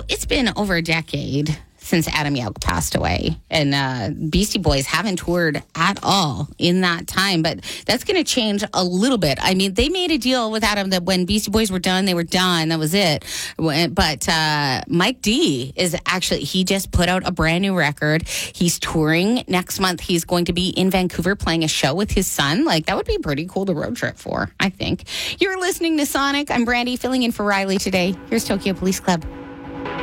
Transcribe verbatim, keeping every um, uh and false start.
it's been over a decade since Adam Yauch passed away. And uh, Beastie Boys haven't toured at all in that time. But that's going to change a little bit. I mean, they made a deal with Adam that when Beastie Boys were done, they were done. That was it. But uh, Mike D is actually, he just put out a brand new record. He's touring next month. He's going to be in Vancouver playing a show with his son. Like, that would be pretty cool to road trip for, I think. You're listening to Sonic. I'm Brandy, filling in for Riley today. Here's Tokyo Police Club.